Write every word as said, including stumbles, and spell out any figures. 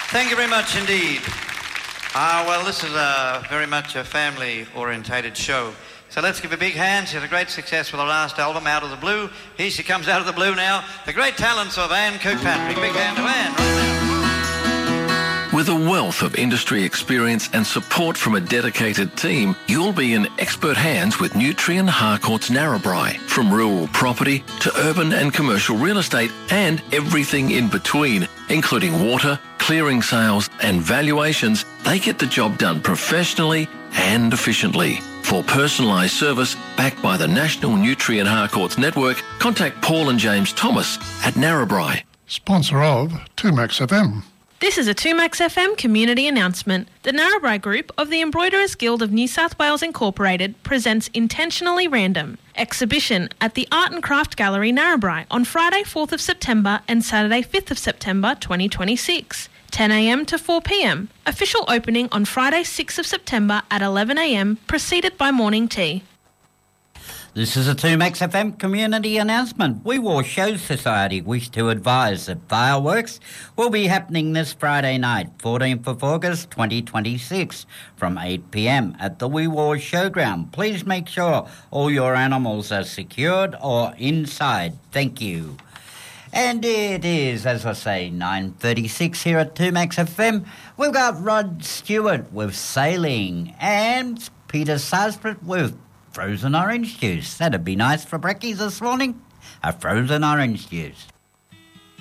Thank you very much indeed. Ah, well, this is a very much a family-orientated show. So let's give a big hand. She had a great success with her last album, Out of the Blue. Here she comes out of the blue now. The great talents of Anne Kirkpatrick. Big hand to Anne right now. With a wealth of industry experience and support from a dedicated team, you'll be in expert hands with Nutrien Harcourts Narrabri. From rural property to urban and commercial real estate and everything in between, including water, clearing sales and valuations, they get the job done professionally and efficiently. For personalised service backed by the National Nutrien Harcourts Network, contact Paul and James Thomas at Narrabri. Sponsor of two Max F M. This is a two Max F M community announcement. The Narrabri Group of the Embroiderers Guild of New South Wales Incorporated presents Intentionally Random exhibition at the Art and Craft Gallery Narrabri on Friday fourth of September and Saturday fifth of September twenty twenty-six. ten a m to four p m. Official opening on Friday sixth of September at eleven a m, preceded by morning tea. This is a two Max F M community announcement. We War Show Society wish to advise that fireworks will be happening this Friday night, fourteenth of August twenty twenty-six, from eight p m at the We War Showground. Please make sure all your animals are secured or inside. Thank you. And it is, as I say, nine thirty-six here at two Max F M. We've got Rod Stewart with Sailing and Peter Sarsbrit with Frozen Orange Juice. That'd be nice for brekkies this morning. A frozen orange juice.